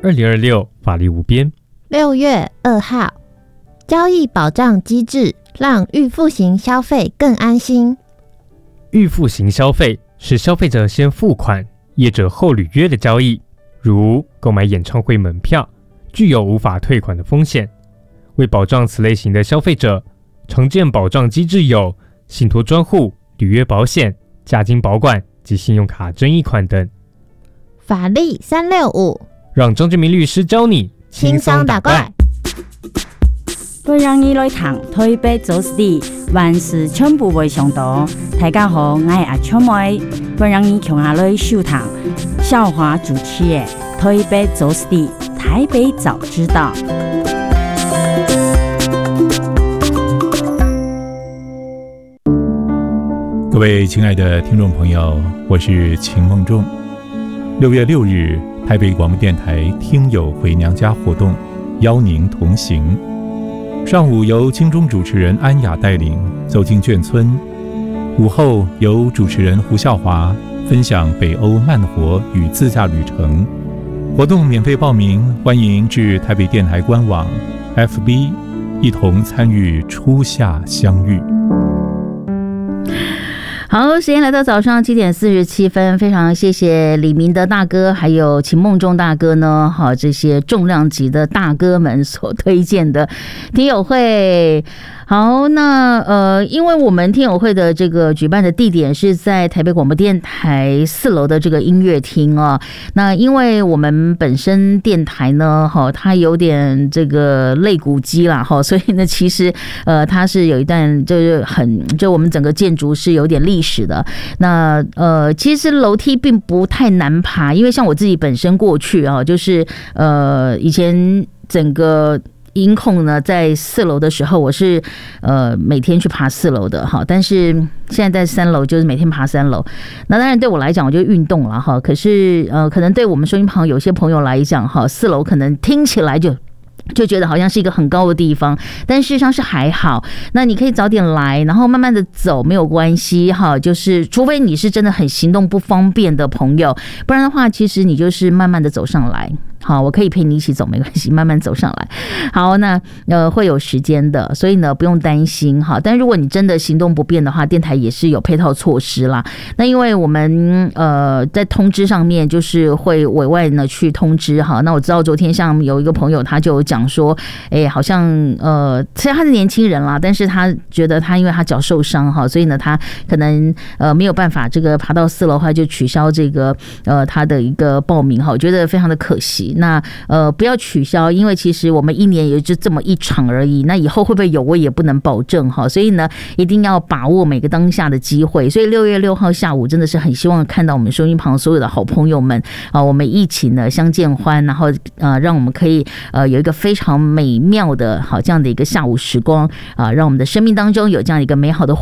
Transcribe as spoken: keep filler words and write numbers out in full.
二零二六法律无边。 六月二号，交易保障机制让预付型消费更安心。 预付型消费是消费者先付款，业者后履约的交易，如购买演唱会门票，具有无法退款的风险。为保障此类型的消费者，常见保障机制有信托专户、履约保险、价金保管及信用卡争议款等。 法律三六五， 让张志明律师教你轻松打怪。 本人已来谈台北做事，万事全部未上道。大家好，我是阿秋妹。本人已从下来收谈笑话主持的台北做事，台北早知道。 各位亲爱的听众朋友，我是秦梦仲。六月六日，台北广播电台听友回娘家活动，邀您同行。上午由金钟主持人安雅带领走进眷村，午后由主持人胡孝华分享北欧慢活与自驾旅程。活动免费报名，欢迎至台北电台官网 F B 一同参与初夏相遇。 好，时间来到早上七点四十七分，非常谢谢李明德大哥还有秦梦仲大哥呢，好，这些重量级的大哥们所推荐的听友会。好，那呃，因为我们听友会的这个举办的地点是在台北广播电台四楼的这个音乐厅啊。那因为我们本身电台呢，哈，它有点这个肋骨肌啦，哈，所以呢，其实呃，它是有一段就是很，就我们整个建筑是有点历史的。那呃，其实楼梯并不太难爬，因为像我自己本身过去啊，就是呃，以前整个。音控呢，在四楼的时候，我是呃每天去爬四楼的哈，但是现在在三楼，就是每天爬三楼。那当然对我来讲，我就运动了哈。可是呃，可能对我们收音旁有些朋友来讲哈，四楼可能听起来就。就觉得好像是一个很高的地方，但事实上是还好。那你可以早点来，然后慢慢的走，没有关系哈。就是除非你是真的很行动不方便的朋友，不然的话，其实你就是慢慢的走上来。好，我可以陪你一起走，没关系，慢慢走上来。好，那呃会有时间的，所以呢不用担心哈。但如果你真的行动不便的话，电台也是有配套措施啦。那因为我们呃在通知上面就是会委外呢去通知哈。那我知道昨天像有一个朋友他就讲说，哎、欸，好像呃虽然他是年轻人啦，但是他觉得他因为他脚受伤哈，所以呢他可能呃没有办法这个爬到四楼的话就取消这个呃他的一个报名哈，我觉得非常的可惜。那呃不要取消，因为其实我们一年也就这么一场而已，那以后会不会有我也不能保证哈，所以呢一定要把握每个当下的机会。所以六月六号下午真的是很希望看到我们收音旁所有的好朋友们啊，我们一起呢相见欢，然后呃让我们可以呃有一个非常美妙的好这样的一个下午时光啊，让我们的生命当中有这样一个美好的